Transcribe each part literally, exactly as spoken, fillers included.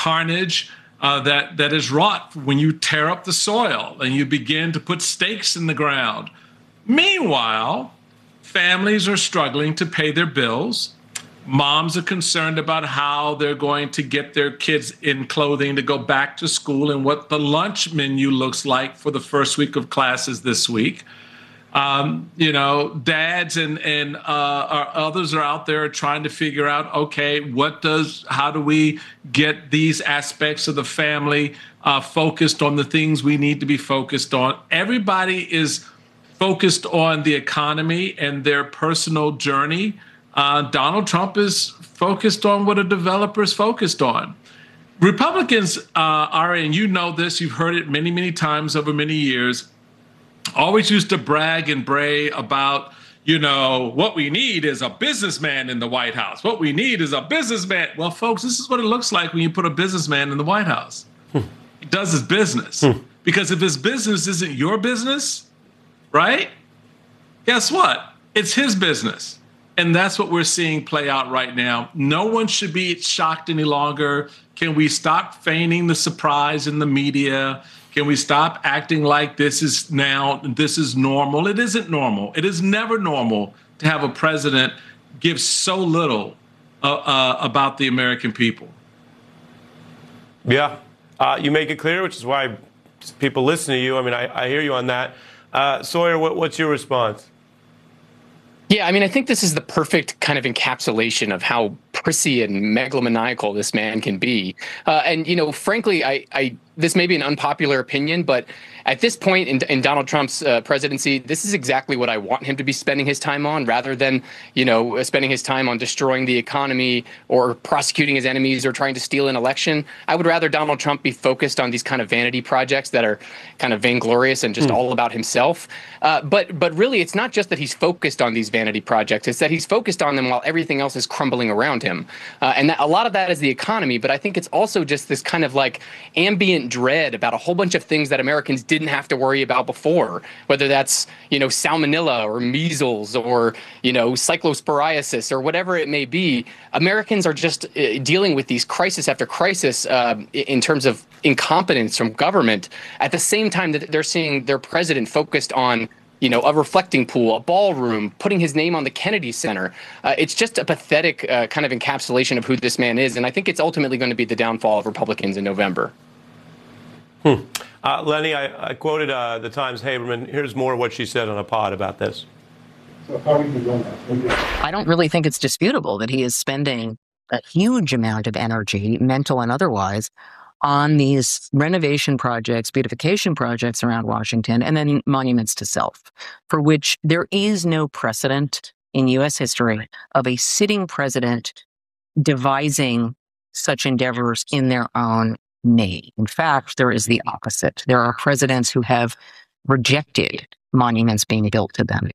carnage uh, that, that is wrought when you tear up the soil and you begin to put stakes in the ground. Meanwhile, families are struggling to pay their bills. Moms are concerned about how they're going to get their kids in clothing to go back to school and what the lunch menu looks like for the first week of classes this week. Um, you know, dads and and uh, our others are out there trying to figure out, okay, what does, how do we get these aspects of the family uh, focused on the things we need to be focused on? Everybody is focused on the economy and their personal journey. Uh, Donald Trump is focused on what a developer is focused on. Republicans uh, are, and you know this, you've heard it many, many times over many years, always used to brag and bray about, you know, what we need is a businessman in the White House. What we need is a businessman. Well, folks, this is what it looks like when you put a businessman in the White House. Hmm. He does his business. Hmm. Because if his business isn't your business, right? Guess what? It's his business. And that's what we're seeing play out right now. No one should be shocked any longer. Can we stop feigning the surprise in the media? Can we stop acting like this is now, this is normal? It isn't normal. It is never normal to have a president give so little uh, uh, about the American people. Yeah, uh, you make it clear, which is why people listen to you. I mean, I, I hear you on that. Uh, Sawyer, what, what's your response? Yeah, I mean, I think this is the perfect kind of encapsulation of how prissy and megalomaniacal this man can be. Uh, and, you know, frankly, I, I this may be an unpopular opinion, but at this point in, in Donald Trump's uh, presidency, this is exactly what I want him to be spending his time on, rather than, you know, spending his time on destroying the economy or prosecuting his enemies or trying to steal an election. I would rather Donald Trump be focused on these kind of vanity projects that are kind of vainglorious and just mm. all about himself. Uh, but but really, it's not just that he's focused on these vanity projects. It's that he's focused on them while everything else is crumbling around him. Uh, and that, a lot of that is the economy. But I think it's also just this kind of like ambient dread about a whole bunch of things that Americans didn't have to worry about before, whether that's, you know, salmonella or measles or, you know, cyclosporiasis or whatever it may be. Americans are just uh, dealing with these crisis after crisis uh, in terms of incompetence from government at the same time that they're seeing their president focused on, you know, a reflecting pool, a ballroom, putting his name on the Kennedy Center. Uh, it's just a pathetic uh, kind of encapsulation of who this man is. And I think it's ultimately going to be the downfall of Republicans in November. Hmm. Uh, Lenny, I, I quoted uh, the Times Haberman. Here's more of what she said on a pod about this. So how are you doing that? I don't really think it's disputable that he is spending a huge amount of energy, mental and otherwise, on these renovation projects, beautification projects around Washington, and then monuments to self, for which there is no precedent in U S history of a sitting president devising such endeavors in their own name. In fact, there is the opposite. There are presidents who have rejected monuments being built to them.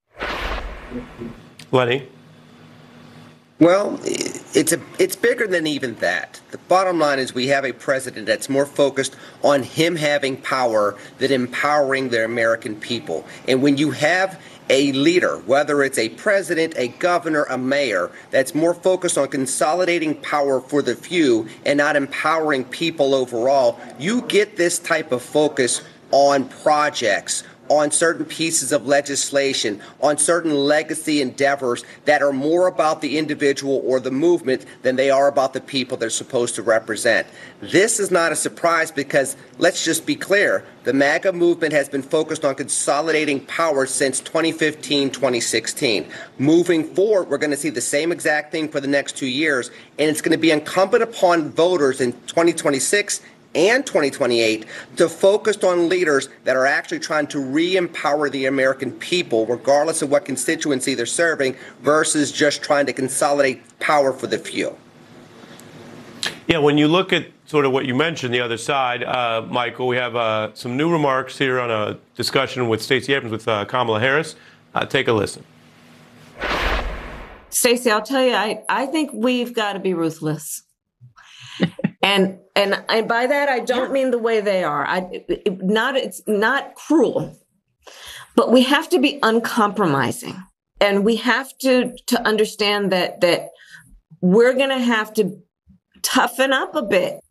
Lenny? Well, it's a it's bigger than even that. The bottom line is we have a president that's more focused on him having power than empowering the American people. And when you have a leader, whether it's a president, a governor, a mayor, that's more focused on consolidating power for the few and not empowering people overall, you get this type of focus on projects, on certain pieces of legislation, on certain legacy endeavors that are more about the individual or the movement than they are about the people they're supposed to represent. This is not a surprise because, let's just be clear, the MAGA movement has been focused on consolidating power since twenty fifteen, twenty sixteen. Moving forward, we're going to see the same exact thing for the next two years, and it's going to be incumbent upon voters in twenty twenty-six and twenty twenty-eight to focus on leaders that are actually trying to re-empower the American people, regardless of what constituency they're serving, versus just trying to consolidate power for the few. Yeah, when you look at sort of what you mentioned, the other side, uh, Michael, we have uh, some new remarks here on a discussion with Stacey Abrams with uh, Kamala Harris. Uh, take a listen. Stacey, I'll tell you, I, I think we've got to be ruthless. And and and by that I don't mean the way they are. I it, not it's not cruel, but we have to be uncompromising, and we have to to understand that that we're going to have to toughen up a bit